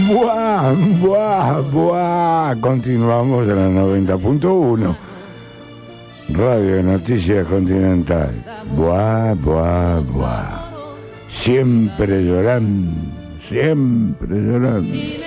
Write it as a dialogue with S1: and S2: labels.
S1: Buah, buah, buah. Continuamos en la 90.1. Radio Noticias Continental. Buah, buah, buah. Siempre llorando, siempre llorando.